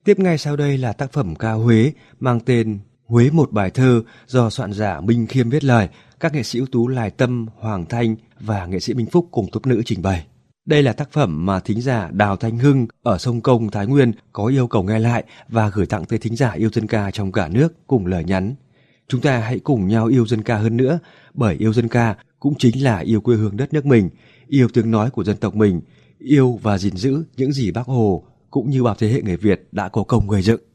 Tiếp ngay sau đây là tác phẩm ca Huế mang tên Huế một bài thơ do soạn giả Minh Khiêm viết lời, các nghệ sĩ ưu tú Lai Tâm, Hoàng Thanh và nghệ sĩ Minh Phúc cùng tốp nữ trình bày. Đây là tác phẩm mà thính giả Đào Thanh Hưng ở Sông Công, Thái Nguyên có yêu cầu nghe lại và gửi tặng tới thính giả yêu dân ca trong cả nước cùng lời nhắn. Chúng ta hãy cùng nhau yêu dân ca hơn nữa, bởi yêu dân ca cũng chính là yêu quê hương đất nước mình, yêu tiếng nói của dân tộc mình, yêu và gìn giữ những gì Bác Hồ cũng như bao thế hệ người Việt đã có công gây dựng.